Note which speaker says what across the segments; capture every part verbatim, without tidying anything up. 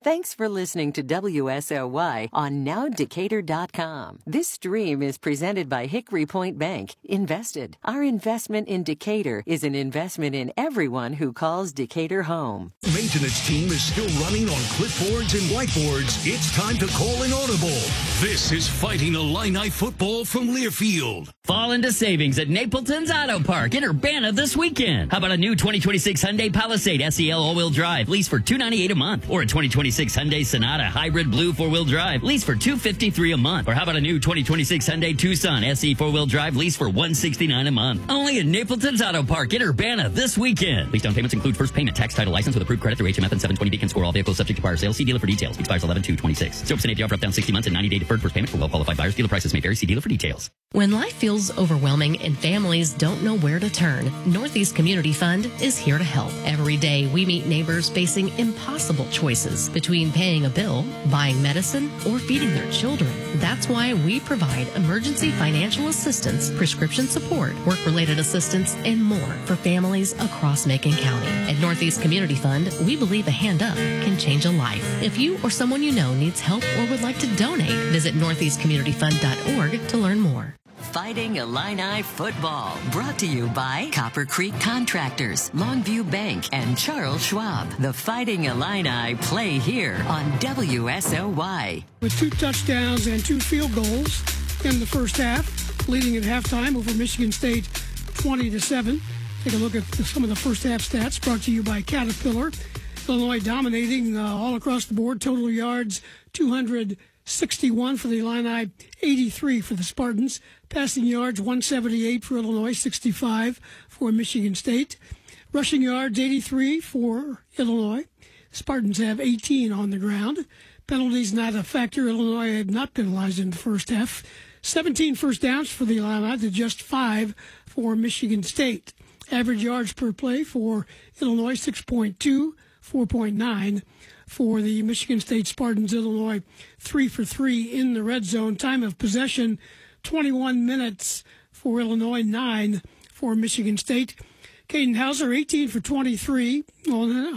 Speaker 1: Thanks for listening to W S O Y on now decatur dot com. This stream is presented by Hickory Point Bank. Invested. Our investment in Decatur is an investment in everyone who calls Decatur home.
Speaker 2: Maintenance team is still running on clipboards and whiteboards. It's time to call an audible. This is Fighting Illini football from Learfield.
Speaker 3: Fall into savings at Napleton's Auto Park in Urbana this weekend. How about a new twenty twenty-six Hyundai Palisade S E L all-wheel drive, lease for two hundred ninety-eight dollars a month, or a twenty twenty-six Hyundai Sonata Hybrid Blue four-wheel drive, lease for two hundred fifty-three dollars a month. Or how about a new twenty twenty-six Hyundai Tucson S E four-wheel drive, lease for one hundred sixty-nine dollars a month. Only at Napleton's Auto Park in Urbana this weekend. Lease down payments include first payment, tax, title, license with approved credit through H M F and seven twenty Beacon Score. All vehicles subject to prior sale. See dealer for details. Expires eleven two twenty-six. zero percent A P R for up down sixty months and ninety day deferred first payment for well-qualified buyers. Dealer prices may vary. See dealer for details.
Speaker 4: When life feels overwhelming and families don't know where to turn, Northeast Community Fund is here to help. Every day we meet neighbors facing impossible choices between paying a bill, buying medicine, or feeding their children. That's why we provide emergency financial assistance, prescription support, work-related assistance, and more for families across Macon County. At Northeast Community Fund, we believe a hand up can change a life. If you or someone you know needs help or would like to donate, visit northeast community fund dot org to learn more.
Speaker 1: Fighting Illini football, brought to you by Copper Creek Contractors, Longview Bank, and Charles Schwab. The Fighting Illini play here on W S O Y.
Speaker 5: With two touchdowns and two field goals in the first half, leading at halftime over Michigan State twenty to seven. Take a look at some of the first half stats brought to you by Caterpillar. Illinois dominating uh, all across the board. Total yards two hundred sixty-one for the Illini, eighty-three for the Spartans. Passing yards one seventy-eight for Illinois, sixty-five for Michigan State. Rushing yards eighty-three for Illinois. Spartans have eighteen on the ground. Penalties not a factor. Illinois had not penalized in the first half. seventeen first downs for the Illini to just five for Michigan State. Average yards per play for Illinois, six point two, four point nine. For the Michigan State Spartans. Illinois three for three in the red zone. Time of possession, twenty-one minutes for Illinois, nine for Michigan State. Caden Hauser, eighteen for twenty-three, one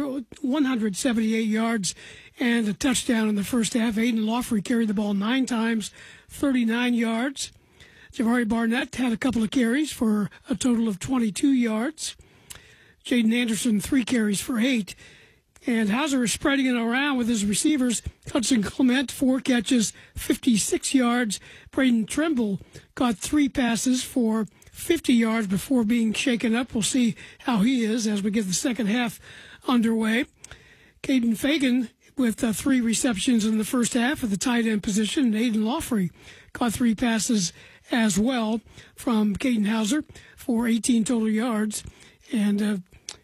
Speaker 5: hundred seventy-eight yards and a touchdown in the first half. Aiden Lawfrey carried the ball nine times, thirty-nine yards. Javari Barnett had a couple of carries for a total of twenty-two yards. Jaden Anderson, three carries for eight. And Hauser is spreading it around with his receivers. Hudson Clement, four catches, fifty-six yards. Braden Trimble caught three passes for fifty yards before being shaken up. We'll see how he is as we get the second half underway. Caden Fagan with uh, three receptions in the first half at the tight end position. And Aiden Lawfrey caught three passes as well from Caden Hauser for eighteen total yards. And uh,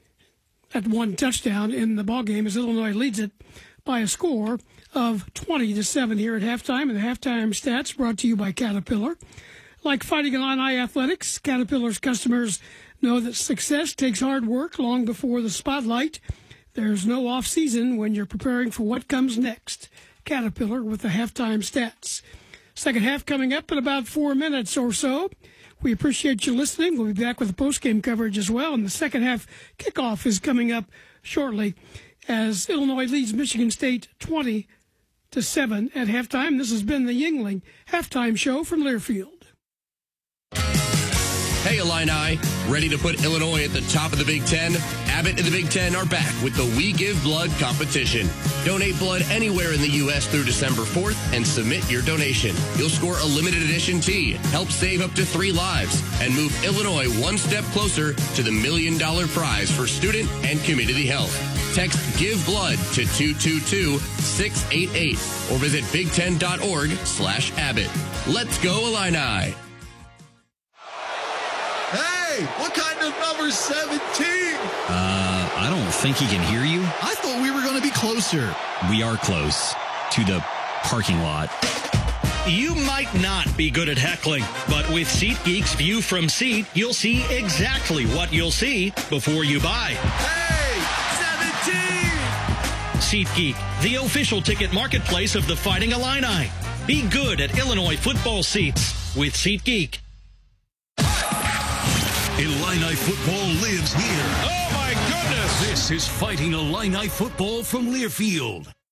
Speaker 5: at one touchdown in the ballgame as Illinois leads it by a score of twenty to seven here at halftime. And the halftime stats brought to you by Caterpillar. Like Fighting Illini Athletics, Caterpillar's customers know that success takes hard work long before the spotlight. There's no off-season when you're preparing for what comes next. Caterpillar with the halftime stats. Second half coming up in about four minutes or so. We appreciate you listening. We'll be back with the post-game coverage as well. And the second half kickoff is coming up shortly as Illinois leads Michigan State twenty to seven at halftime. This has been the Yuengling halftime show from Learfield.
Speaker 6: Hey, Illini. Ready to put Illinois at the top of the Big Ten? Abbott and the Big Ten are back with the We Give Blood competition. Donate blood anywhere in the U S through December fourth and submit your donation. You'll score a limited edition tee, help save up to three lives, and move Illinois one step closer to the million dollar prize for student and community health. Text Give Blood to two two two, six eight eight or visit big ten dot org slash Abbott. Let's go, Illini.
Speaker 7: Hey, what kind of number seventeen?
Speaker 8: Uh, I don't think he can hear you.
Speaker 7: I thought we were going to be closer.
Speaker 8: We are close to the parking lot.
Speaker 9: You might not be good at heckling, but with SeatGeek's View from Seat, you'll see exactly what you'll see before you buy.
Speaker 7: Hey, seventeen!
Speaker 9: SeatGeek, the official ticket marketplace of the Fighting Illini. Be good at Illinois football seats with SeatGeek.
Speaker 2: Illini football lives here.
Speaker 9: Oh, my goodness!
Speaker 2: This is Fighting Illini football from Learfield.